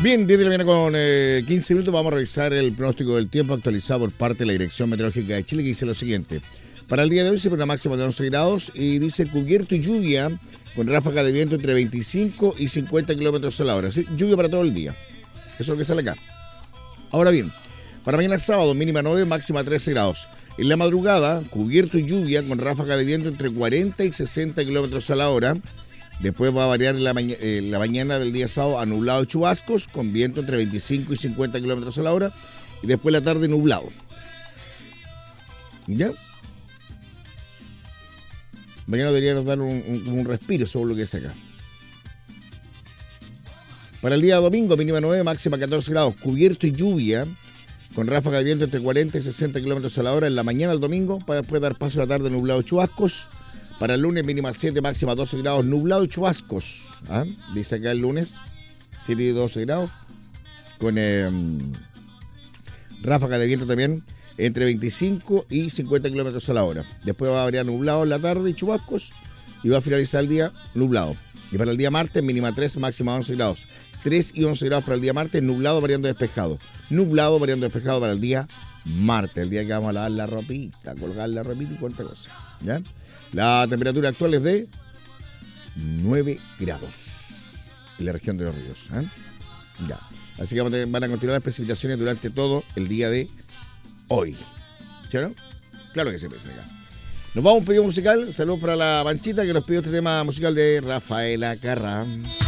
Bien, 10 de la mañana con 15 minutos. Vamos a revisar el pronóstico del tiempo actualizado por parte de la Dirección Meteorológica de Chile, que dice lo siguiente. Para el día de hoy se espera una máxima de 11 grados y dice cubierto y lluvia con ráfaga de viento entre 25 y 50 kilómetros a la hora. ¿Sí? Lluvia para todo el día. Eso es lo que sale acá. Ahora bien, para mañana sábado, mínima 9, máxima 13 grados. En la madrugada, cubierto y lluvia con ráfaga de viento entre 40 y 60 kilómetros a la hora. Después va a variar la mañana del día sábado a nublado y chubascos, con viento entre 25 y 50 kilómetros a la hora. Y después la tarde nublado. ¿Ya? Mañana deberíamos dar un respiro sobre lo que es acá. Para el día domingo, mínima 9, máxima 14 grados, cubierto y lluvia, con ráfaga de viento entre 40 y 60 kilómetros a la hora en la mañana del domingo, para después dar paso a la tarde nublado y chubascos. Para el lunes, mínima 7, máxima 12 grados, nublado y chubascos. ¿Ah? Dice acá el lunes, 7 y 12 grados, con ráfaga de viento también entre 25 y 50 kilómetros a la hora. Después va a variar nublado en la tarde y chubascos, y va a finalizar el día nublado. Y para el día martes, mínima 3, máxima 11 grados. 3 y 11 grados para el día martes, nublado variando despejado. Nublado variando despejado para el día martes, el día que vamos a lavar la ropita, colgar la ropita y cuánta cosa. ¿Ya? La temperatura actual es de 9 grados en la región de los ríos. ¿Eh? Ya. Así que van a continuar las precipitaciones durante todo el día de hoy. ¿Sí o no? Claro que se piensa acá. Nos vamos a un pedido musical. Saludos para la Panchita que nos pidió este tema musical de Rafaela Carrá.